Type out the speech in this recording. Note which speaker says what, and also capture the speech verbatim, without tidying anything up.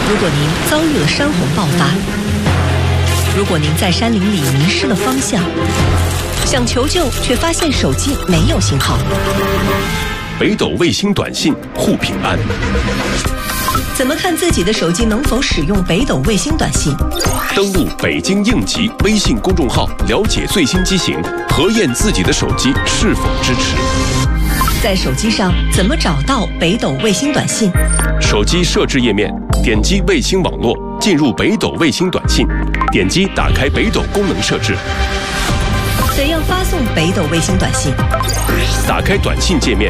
Speaker 1: 如果您遭遇了山洪爆发，如果您在山林里迷失了方向，想求救却发现手机没有信号，
Speaker 2: 北斗卫星短信护平安。
Speaker 1: 怎么看自己的手机能否使用北斗卫星短信？
Speaker 2: 登录北京应急微信公众号，了解最新机型，核验自己的手机是否支持。
Speaker 1: 在手机上怎么找到北斗卫星短信？
Speaker 2: 手机设置页面，点击卫星网络，进入北斗卫星短信，点击打开北斗功能设置。
Speaker 1: 怎样发送北斗卫星短信？
Speaker 2: 打开短信界面，